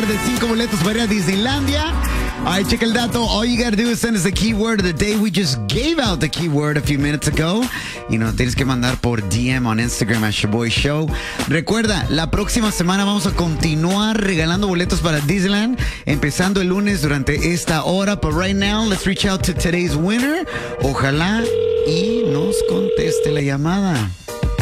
de 5 boletos para ir a Disneylandia. All right, check el dato. All you gotta do is send us the keyword of the day. We just gave out the keyword a few minutes ago. Y nos tienes que mandar por DM on Instagram at Shaboy Show. Recuerda, la próxima semana vamos a continuar regalando boletos para Disneyland, empezando el lunes durante esta hora. But right now, let's reach out to today's winner. Ojalá y nos conteste la llamada.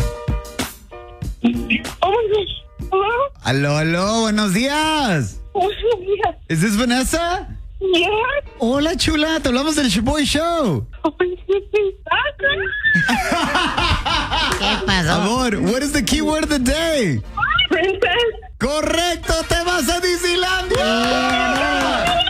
Oh my gosh. Hello? Aló, aló, buenos días. Buenos días. ¿Es this Vanessa? Yeah. Hola, chula, te hablamos del Shaboy Show. Oh my goodness. ¿Qué pasó? Amor, what is the keyword of the day? Princess. Correcto, te vas a Disneylandia.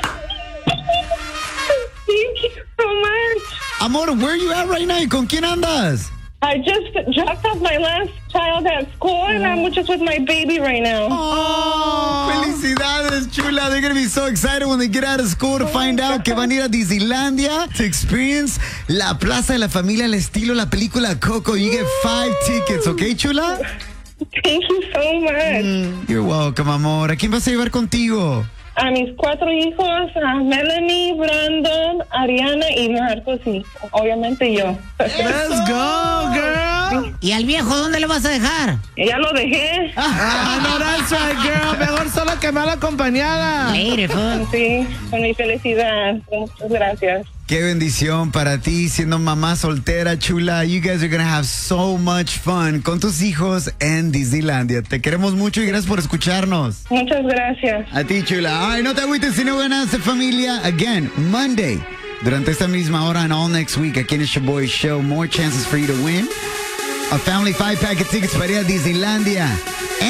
Thank you so much. Amor, where are you at right now? ¿Y con quién andas? I just dropped off my last child at school and I'm just with my baby right now. Oh, felicidades, chula. They're going to be so excited when they get out of school to find out que van a ir a Disneylandia to experience la Plaza de la Familia al estilo la película Coco. You get 5 tickets, ¿ok, chula? Thank you so much. You're welcome, amor. ¿A quién vas a llevar contigo? A mis 4 hijos, a Melanie, Brandon, Ariana y Marcos y obviamente yo. Let's go, girl. ¿Y al viejo dónde lo vas a dejar? Ya lo dejé. No, that's right, girl. Mejor sola que mal acompañada. Beautiful. Sí, con mi felicidad. Muchas gracias. Qué bendición para ti siendo mamá soltera, chula. You guys are going to have so much fun con tus hijos en Disneylandia. Te queremos mucho y gracias por escucharnos. Muchas gracias. A ti, chula. Ay, no te agüites si no ganas de familia. Again, Monday, durante esta misma hora and all next week, aquí en el Shaboy Show, more chances for you to win a family 5-pack of tickets para ir a Disneylandia.